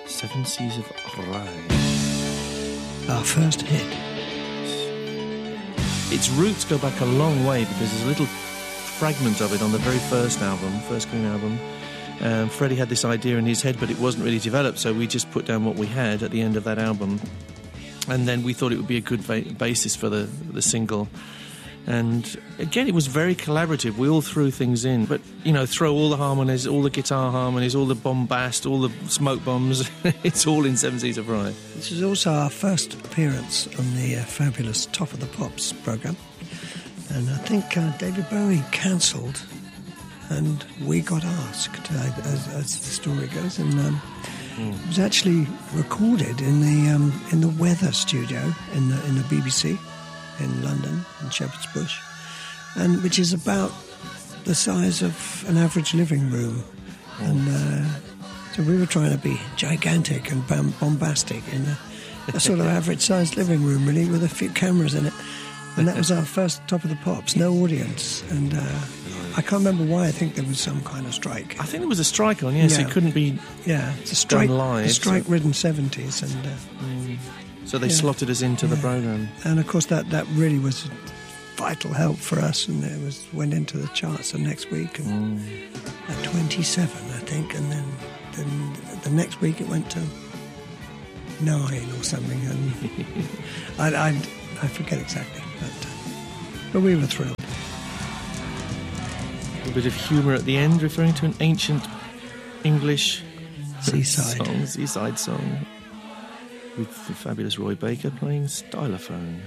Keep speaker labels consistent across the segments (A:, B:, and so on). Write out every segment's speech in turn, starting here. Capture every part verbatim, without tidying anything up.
A: Seven Seas of Rhye.
B: Our first hit.
A: Its roots go back a long way because there's a little fragment of it on the very first album, first Queen album. Um, Freddie had this idea in his head, but it wasn't really developed, so we just put down what we had at the end of that album. And then we thought it would be a good ba- basis for the, the single. And again, it was very collaborative. We all threw things in, but, you know, throw all the harmonies, all the guitar harmonies, all the bombast, all the smoke bombs. It's all in Seven Seas of Rhye.
B: This is also our first appearance on the uh, fabulous Top of the Pops programme. And I think uh, David Bowie cancelled and we got asked, uh, as, as the story goes. And um, mm. it was actually recorded in the um, in the Weather studio in the, in the B B C. In London, in Shepherd's Bush, and which is about the size of an average living room. Oh. And uh, so we were trying to be gigantic and bom- bombastic in a, a sort of average-sized living room, really, with a few cameras in it. And that was our first Top of the Pops, no audience. And uh, I can't remember why. I think there was some kind of strike.
A: I think there was a strike on, yes. Yeah. It couldn't be
B: yeah, it's a strike,
A: done live.
B: A strike-ridden seventies. And... Uh,
A: mm. So they
B: yeah.
A: slotted us into
B: yeah.
A: the programme.
B: And of course that, that really was vital help for us, and it was went into the charts the next week and mm. at twenty-seven, I think, and then, then the next week it went to nine or something, and I, I, I forget exactly, but, but we were thrilled.
A: A bit of humour at the end, referring to an ancient English
B: seaside
A: song, seaside song. With the fabulous Roy Baker playing stylophone.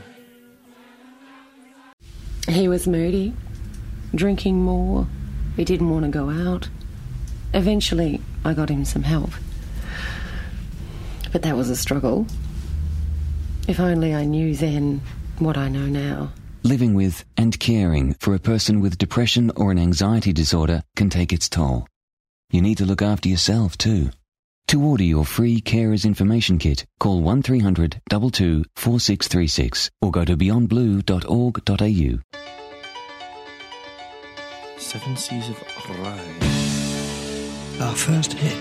C: He was moody, drinking more. He didn't want to go out. Eventually, I got him some help. But that was a struggle. If only I knew then what I know now.
D: Living with and caring for a person with depression or an anxiety disorder can take its toll. You need to look after yourself too. To order your free Carers Information Kit, call one three hundred two two four six three six or go to beyond blue dot org dot a u.
A: Seven Seas of Rhye.
B: Our first hit.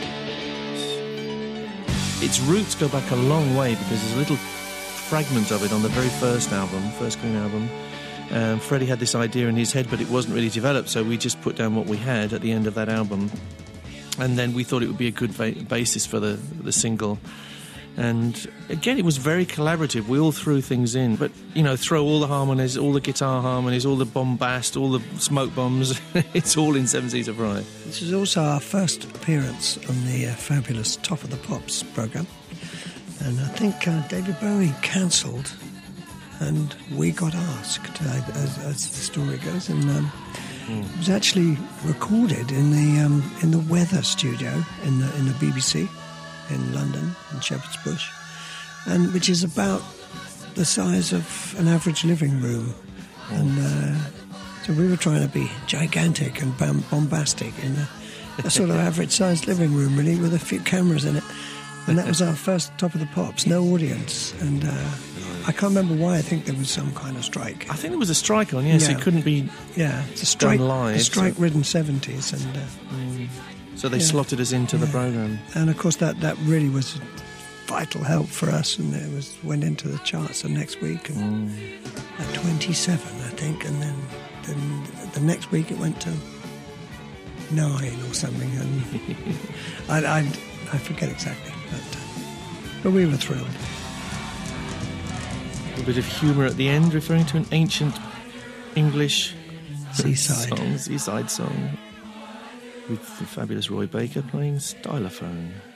A: Its roots go back a long way because there's a little fragment of it on the very first album, first Queen album. Um, Freddie had this idea in his head, but it wasn't really developed, so we just put down what we had at the end of that album. And then we thought it would be a good ba- basis for the, the single. And again, it was very collaborative. We all threw things in, but, you know, throw all the harmonies, all the guitar harmonies, all the bombast, all the smoke bombs. It's all in Seven Seas of Rhye.
B: This is also our first appearance on the uh, fabulous Top of the Pops programme. And I think uh, David Bowie cancelled and we got asked, uh, as, as the story goes. And um, mm. it was actually recorded in the um, in the Weather studio in the in the B B C in London, in Shepherd's Bush, and which is about the size of an average living room. Oh. And uh, so we were trying to be gigantic and bom- bombastic in a, a sort of average-sized living room, really, with a few cameras in it. And that was our first Top of the Pops, no audience. And uh, I can't remember why. I think there was some kind of strike.
A: I think there was a strike on, yes. Yeah. It couldn't be
B: yeah, it's a strike,
A: done live.
B: A strike-ridden seventies. And uh,
A: mm. So they
B: yeah.
A: slotted us into
B: yeah.
A: the programme.
B: And of course that, that really was vital help for us, and it was went into the charts the next week. And mm. at twenty-seven, I think, and then, then the next week it went to nine or something. And I, I, I forget exactly. But, but we were thrilled.
A: A bit of humour at the end, referring to an ancient English
B: seaside
A: song, seaside song, with the fabulous Roy Baker playing stylophone.